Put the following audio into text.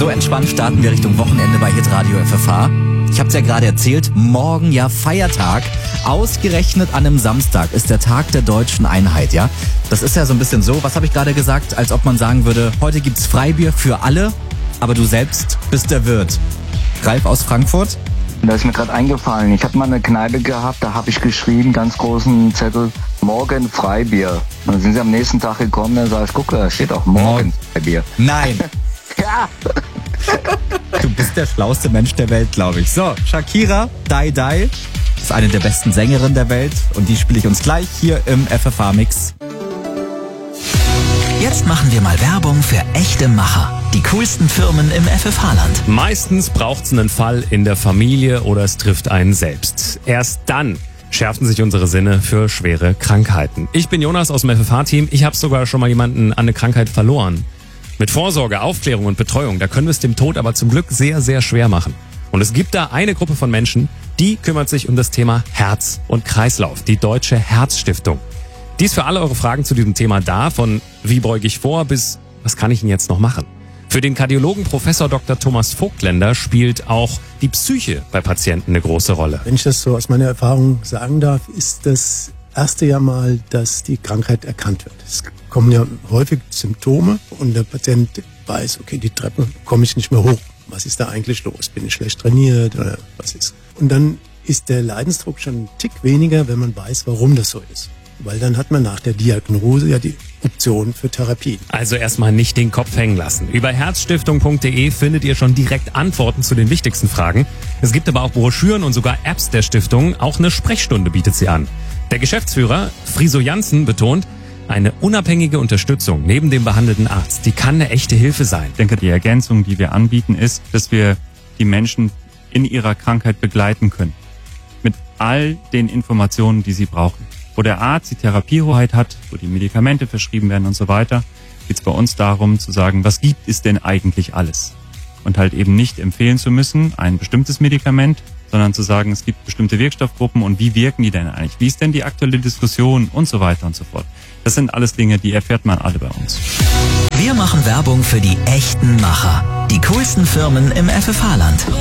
So entspannt starten wir Richtung Wochenende bei Hitradio FFH. Ich habe es ja gerade erzählt, morgen ja Feiertag. Ausgerechnet an einem Samstag ist der Tag der deutschen Einheit, ja? Das ist ja so ein bisschen so, was habe ich gerade gesagt, als ob man sagen würde, heute gibt's Freibier für alle, aber du selbst bist der Wirt. Ralf aus Frankfurt? Da ist mir gerade eingefallen, ich habe mal eine Kneipe gehabt, da habe ich geschrieben, ganz großen Zettel, morgen Freibier. Und dann sind sie am nächsten Tag gekommen, dann sage ich, guck, da steht auch morgen Freibier. Nein. Ja. Du bist der schlauste Mensch der Welt, glaube ich. So, Shakira, Die Die, ist eine der besten Sängerinnen der Welt und die spiele ich uns gleich hier im FFH-Mix. Jetzt machen wir mal Werbung für echte Macher. Die coolsten Firmen im FFH-Land. Meistens braucht es einen Fall in der Familie oder es trifft einen selbst. Erst dann schärfen sich unsere Sinne für schwere Krankheiten. Ich bin Jonas aus dem FFH-Team. Ich habe sogar schon mal jemanden an eine Krankheit verloren. Mit Vorsorge, Aufklärung und Betreuung, da können wir es dem Tod aber zum Glück sehr, sehr schwer machen. Und es gibt da eine Gruppe von Menschen, die kümmert sich um das Thema Herz und Kreislauf, die Deutsche Herzstiftung. Die ist für alle eure Fragen zu diesem Thema da, von wie beuge ich vor bis was kann ich denn jetzt noch machen? Für den Kardiologen Professor Dr. Thomas Vogtländer spielt auch die Psyche bei Patienten eine große Rolle. Wenn ich das so aus meiner Erfahrung sagen darf, ist das erste Jahr mal, dass die Krankheit erkannt wird. Es kommen ja häufig Symptome und der Patient weiß, okay, die Treppe komme ich nicht mehr hoch. Was ist da eigentlich los? Bin ich schlecht trainiert oder was ist? Und dann ist der Leidensdruck schon ein Tick weniger, wenn man weiß, warum das so ist. Weil dann hat man nach der Diagnose ja die Option für Therapie. Also erstmal nicht den Kopf hängen lassen. Über herzstiftung.de findet ihr schon direkt Antworten zu den wichtigsten Fragen. Es gibt aber auch Broschüren und sogar Apps der Stiftung. Auch eine Sprechstunde bietet sie an. Der Geschäftsführer Friso Janssen betont, eine unabhängige Unterstützung neben dem behandelnden Arzt, die kann eine echte Hilfe sein. Ich denke, die Ergänzung, die wir anbieten, ist, dass wir die Menschen in ihrer Krankheit begleiten können. Mit all den Informationen, die sie brauchen. Wo der Arzt die Therapiehoheit hat, wo die Medikamente verschrieben werden und so weiter, geht es bei uns darum zu sagen, was gibt es denn eigentlich alles? Und halt eben nicht empfehlen zu müssen, ein bestimmtes Medikament, sondern zu sagen, es gibt bestimmte Wirkstoffgruppen und wie wirken die denn eigentlich? Wie ist denn die aktuelle Diskussion und so weiter und so fort. Das sind alles Dinge, die erfährt man alle bei uns. Wir machen Werbung für die echten Macher. Die coolsten Firmen im FFH-Land.